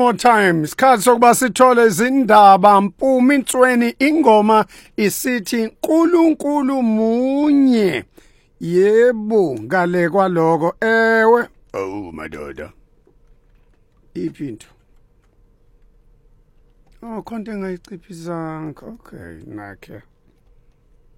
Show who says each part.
Speaker 1: more time. Isikhathi sokuba sithole izindaba Mpumi Ntsweni ingoma isithi uNkulunkulu munye. Yebo ngale kwaloko ewe. Oh madoda. Iphinto. Oh khonto engayiciphisanga. Okay, nakhe.